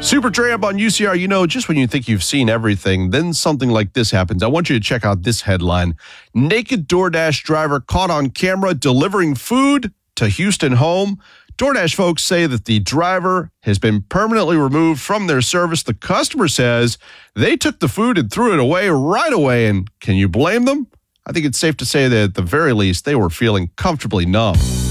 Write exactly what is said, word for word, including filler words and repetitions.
Super Tramp on U C R. You know, just when you think you've seen everything, then something like this happens. I want you to check out this headline. Naked DoorDash driver caught on camera delivering food to Houston home. DoorDash folks say that the driver has been permanently removed from their service. The customer says they took the food and threw it away right away. And can you blame them? I think it's safe to say that at the very least, they were feeling comfortably numb.